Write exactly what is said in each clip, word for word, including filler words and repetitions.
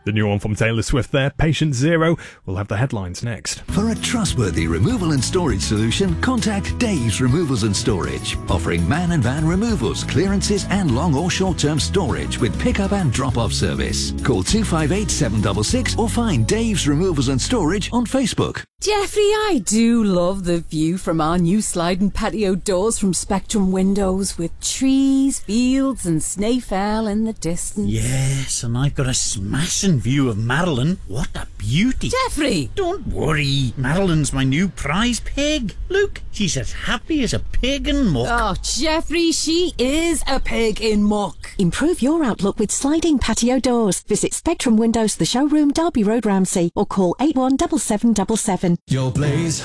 The new one from Taylor Swift there, Patient Zero. We'll have the headlines next. For a trustworthy removal and storage solution, contact Dave's Removals and Storage, offering man and van removals, clearances and long or short-term storage with pickup and drop-off service. Call two five eight, seven six six or find Dave's Removals and Storage on Facebook. Jeffrey, I do love the view from our new sliding patio doors from Spectrum Windows with trees, fields and Snaefell in the distance. Yes, and I've got a smashing view of Madeline. What a beauty. Jeffrey! Don't worry. Madeline's my new prize pig. Look, she's as happy as a pig in muck. Oh, Jeffrey, she is a pig in muck. Improve your outlook with sliding patio doors. Visit Spectrum Windows, the showroom, Derby Road, Ramsey, or call eight one seven seven seven seven. Your place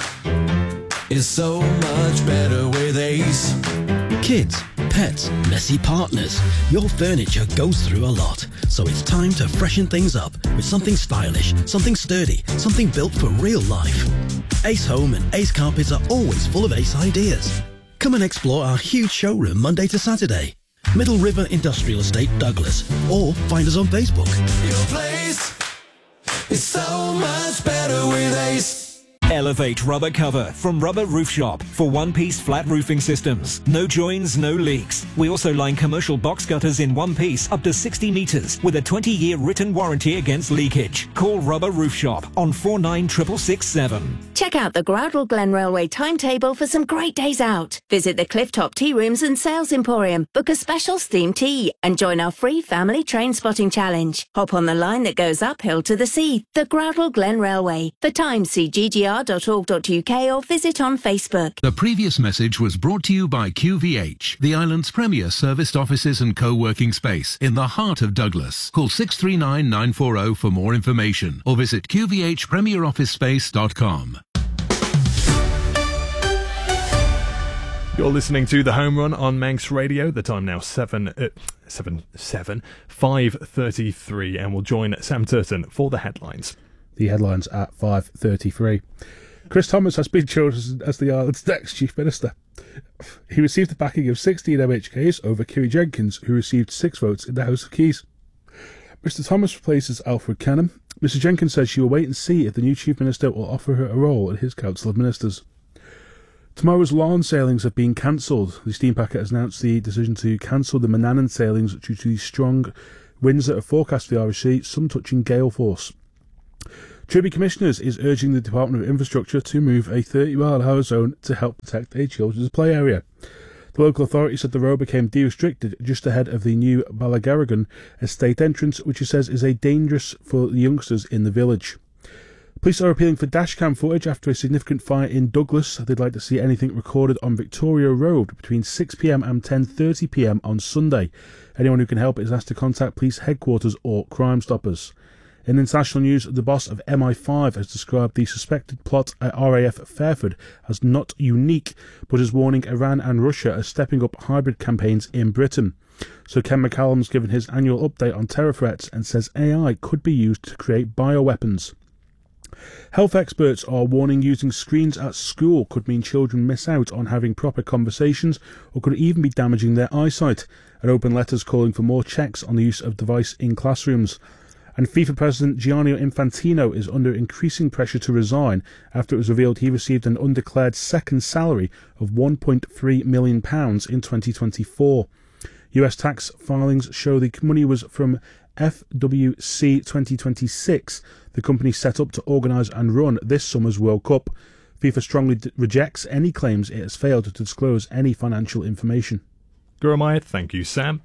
is so much better with Ace. Kids, pets, messy partners. Your furniture goes through a lot, so it's time to freshen things up with something stylish, something sturdy, something built for real life. Ace Home and Ace Carpets are always full of Ace ideas. Come and explore our huge showroom Monday to Saturday. Middle River Industrial Estate, Douglas, or find us on Facebook. Your place is so much better with Ace. Elevate Rubber Cover from Rubber Roof Shop for one-piece flat roofing systems. No joins, no leaks. We also line commercial box gutters in one piece up to sixty metres with a twenty-year written warranty against leakage. Call Rubber Roof Shop on four nine six six six seven. Check out the Groudle Glen Railway timetable for some great days out. Visit the Clifftop Tea Rooms and Sales Emporium, book a special steamed tea and join our free family train spotting challenge. Hop on the line that goes uphill to the sea, the Groudle Glen Railway. For times, see g g r dot org dot u k or visit on Facebook. The previous message was brought to you by Q V H, the island's premier serviced offices and co-working space in the heart of Douglas. Call six three nine, nine four zero for more information or visit q v h premier office space dot com. You're listening to The Home Run on Manx Radio. The time now seven, uh, seven, seven, five thirty-three, and we'll join Sam Turton for the headlines. The headlines at five thirty-three. Chris Thomas has been chosen as the island's next Chief Minister. He received the backing of sixteen M H Ks over Kiri Jenkins, who received six votes in the House of Keys. Mister Thomas replaces Alfred Canham. Mister Jenkins says she will wait and see if the new Chief Minister will offer her a role in his Council of Ministers. Tomorrow's lawn sailings have been cancelled. The steam packet has announced the decision to cancel the Manannan sailings due to the strong winds that are forecast for the Irish Sea, some touching gale force. Tribute Commissioners is urging the Department of Infrastructure to move a thirty mile an hour zone to help protect a children's play area. The local authority said the road became de-restricted just ahead of the new Balagarrigan estate entrance, which it says is a dangerous for the youngsters in the village. Police are appealing for dashcam footage after a significant fire in Douglas. They'd like to see anything recorded on Victoria Road between six p m and ten thirty p m on Sunday. Anyone who can help is asked to contact police headquarters or Crime Stoppers. In international news, the boss of M I five has described the suspected plot at R A F Fairford as not unique, but is warning Iran and Russia are stepping up hybrid campaigns in Britain. So Ken McCallum's given his annual update on terror threats and says A I could be used to create bioweapons. Health experts are warning using screens at school could mean children miss out on having proper conversations or could even be damaging their eyesight, and open letters calling for more checks on the use of device in classrooms. And FIFA President Gianni Infantino is under increasing pressure to resign after it was revealed he received an undeclared second salary of one point three million pounds in twenty twenty-four. U S tax filings show the money was from F W C twenty twenty-six, the company set up to organise and run this summer's World Cup. FIFA strongly d- rejects any claims it has failed to disclose any financial information. Gurumaya, thank you, Sam.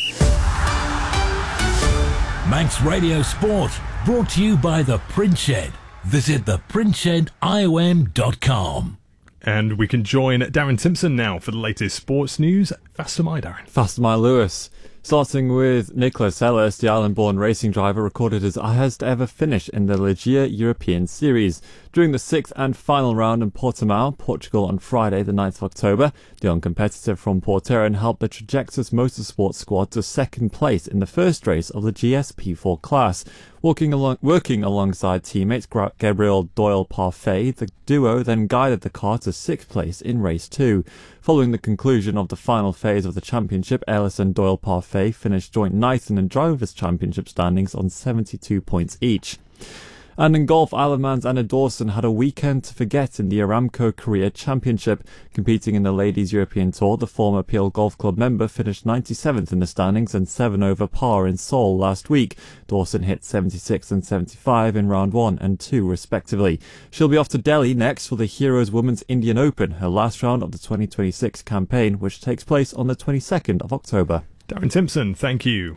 Manx Radio Sport, brought to you by The Print Shed. Visit the print shed I O M dot com. And we can join Darren Timpson now for the latest sports news. Faster my Darren. Faster my Lewis. Starting with Nicholas Ellis, the island-born racing driver recorded his highest ever finish in the Ligier European Series. During the sixth and final round in Portimao, Portugal on Friday the ninth of October, the young competitor from Porteren helped the Trajectus Motorsport squad to second place in the first race of the G S P four class. Walking along, working alongside teammates Gabriel Doyle-Parfait, the duo then guided the car to sixth place in race two. Following the conclusion of the final phase of the championship, Ellis and Doyle-Parfait F A finished joint ninth in the Drivers' Championship standings on seventy-two points each. And in golf, Islandman's Anna Dawson had a weekend to forget in the Aramco Career Championship. Competing in the Ladies European Tour, the former Peel Golf Club member finished ninety-seventh in the standings and seven over par in Seoul last week. Dawson hit seventy-six and seventy-five in round one and two respectively. She'll be off to Delhi next for the Heroes Women's Indian Open, her last round of the twenty twenty-six campaign, which takes place on the twenty-second of October. Darren Simpson, thank you.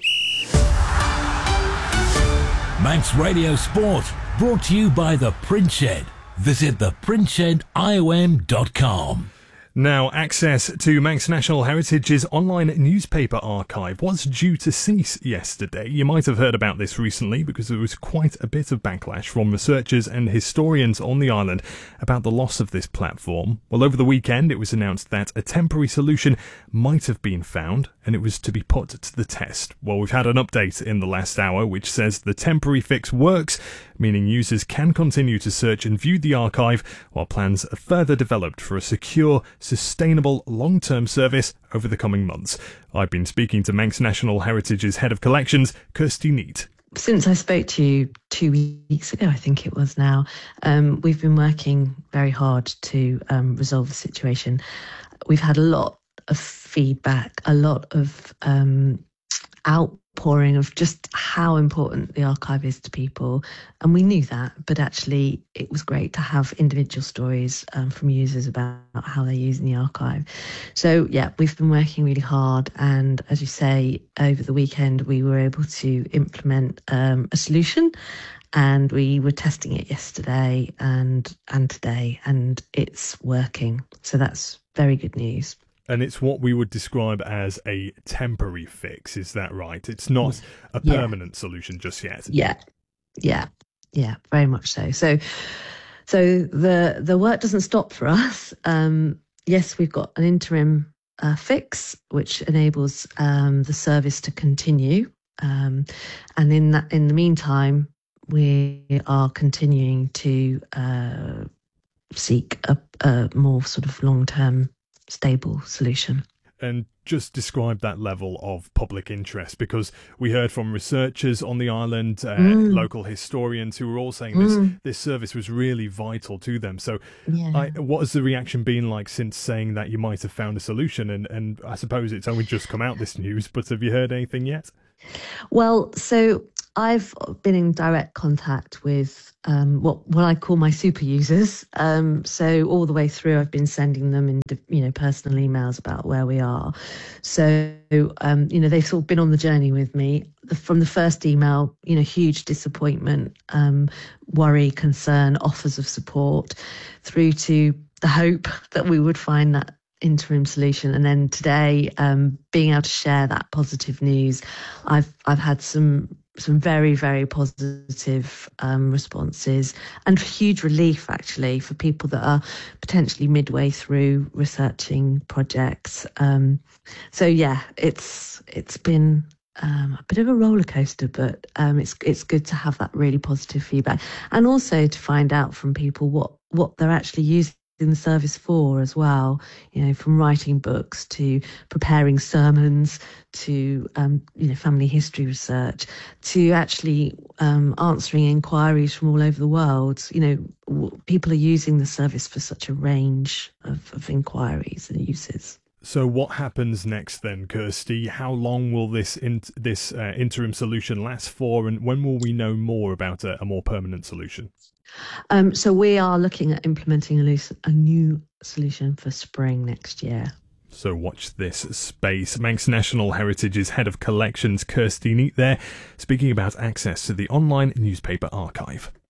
Manx Radio Sport, brought to you by The Print Shed. Visit the print shed I O M dot com. Now, access to Manx National Heritage's online newspaper archive was due to cease yesterday. You might have heard about this recently because there was quite a bit of backlash from researchers and historians on the island about the loss of this platform. Well, over the weekend it was announced that a temporary solution might have been found and it was to be put to the test. Well, we've had an update in the last hour which says the temporary fix works, meaning users can continue to search and view the archive while plans are further developed for a secure, sustainable long-term service over the coming months. I've been speaking to Manx National Heritage's Head of Collections, Kirsty Neat. Since I spoke to you two weeks ago, I think it was now, um, we've been working very hard to um, resolve the situation. We've had a lot of feedback, a lot of um, outpouring of just how important the archive is to people. And we knew that, but actually it was great to have individual stories um, from users about how they're using the archive. So yeah, we've been working really hard. And as you say, over the weekend, we were able to implement um, a solution. And we were testing it yesterday and and today, and it's working. So that's very good news. And it's what we would describe as a temporary fix, is that right? It's not a permanent yeah. solution just yet. Yeah, yeah, yeah, very much so. So, so the the work doesn't stop for us. Um, yes, we've got an interim uh, fix which enables um, the service to continue, um, and in that in the meantime, we are continuing to uh, seek a, a more sort of long-term stable solution. And just describe that level of public interest, because we heard from researchers on the island, uh, mm. local historians who were all saying this mm. this service was really vital to them. So yeah. I, what has the reaction been like since saying that you might have found a solution? And, and I suppose it's only just come out, this news, but have you heard anything yet? Well, so I've been in direct contact with um, what what I call my super users. Um, so all the way through, I've been sending them in, you know, personal emails about where we are. So um, you know, they've sort of been on the journey with me from the first email. You know, huge disappointment, um, worry, concern, offers of support, through to the hope that we would find that interim solution. And then today, um, being able to share that positive news, I've I've had some some very, very positive um, responses, and huge relief actually for people that are potentially midway through researching projects. Um, so yeah, it's it's been um, a bit of a roller coaster, but um, it's it's good to have that really positive feedback, and also to find out from people what what they're actually using in the service for as well, you know, from writing books to preparing sermons to um, you know, family history research to actually um, answering inquiries from all over the world. You know, w- people are using the service for such a range of, of inquiries and uses. So what happens next then, Kirsty? How long will this in- this uh, interim solution last for, and when will we know more about a, a more permanent solution? Um, so we are looking at implementing a, loose, a new solution for spring next year. So watch this space. Manx National Heritage's Head of Collections, Kirsty Neat there, speaking about access to the online newspaper archive.